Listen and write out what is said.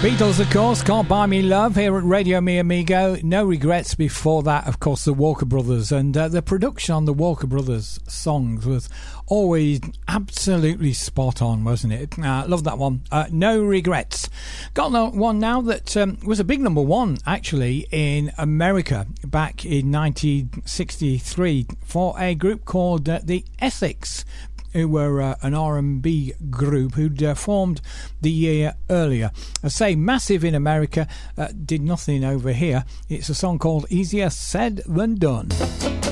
Beatles, of course, Can't Buy Me Love here at Radio Mi Amigo. No Regrets before that, of course, the Walker Brothers. And the production on the Walker Brothers songs was always absolutely spot on, wasn't it? Love that one. No Regrets. Got one now that was a big number one, actually, in America back in 1963 for a group called the Essex, who were an R&B group who'd formed the year earlier. I say massive in America, did nothing over here. It's a song called Easier Said Than Done.